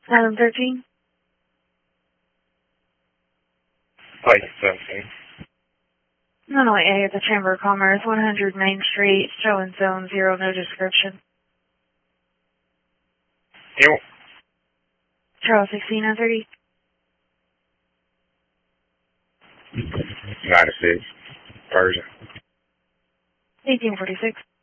713. Like 17. Illinois A at the Chamber of Commerce, 100 Main Street, showing zone 0, no description. You. Charles 1630. 96. Persian. 1846.